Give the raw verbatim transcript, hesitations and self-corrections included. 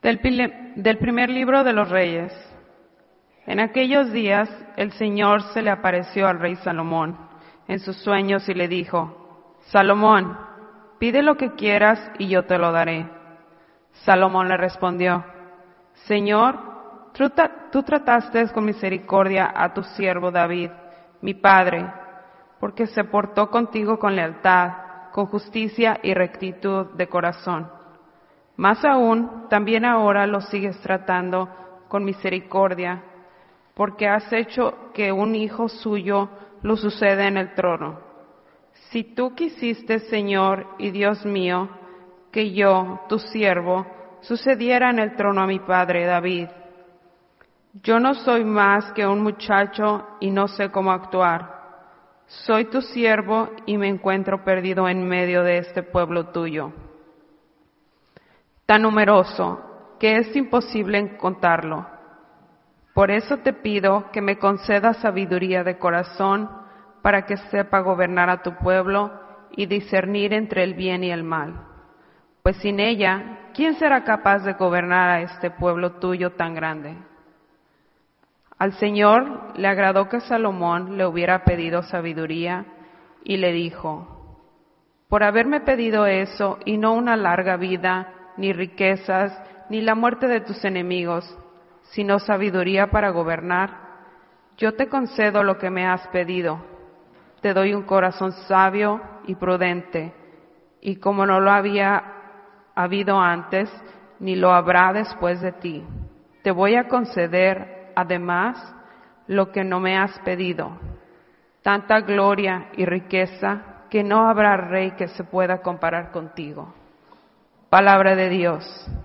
Del, pile- del primer libro de los Reyes. En aquellos días el Señor se le apareció al rey Salomón en sus sueños y le dijo: Salomón, pide lo que quieras y yo te lo daré. Salomón le respondió: Señor, tú, tra- tú trataste con misericordia a tu siervo David, mi padre, porque se portó contigo con lealtad, con justicia y rectitud de corazón. Más aún, también ahora lo sigues tratando con misericordia, porque has hecho que un hijo suyo lo suceda en el trono. Si tú quisiste, Señor y Dios mío, que yo, tu siervo, sucediera en el trono a mi padre David. Yo no soy más que un muchacho y no sé cómo actuar. Soy tu siervo y me encuentro perdido en medio de este pueblo tuyo, tan numeroso que es imposible contarlo. Por eso te pido que me concedas sabiduría de corazón para que sepa gobernar a tu pueblo y discernir entre el bien y el mal. Pues sin ella, ¿quién será capaz de gobernar a este pueblo tuyo tan grande? Al Señor le agradó que Salomón le hubiera pedido sabiduría y le dijo: por haberme pedido eso y no una larga vida, ni riquezas, ni la muerte de tus enemigos, sino sabiduría para gobernar, yo te concedo lo que me has pedido. Te doy un corazón sabio y prudente, y como no lo había habido antes, ni lo habrá después de ti. Te voy a conceder, además, lo que no me has pedido, tanta gloria y riqueza que no habrá rey que se pueda comparar contigo. Palabra de Dios.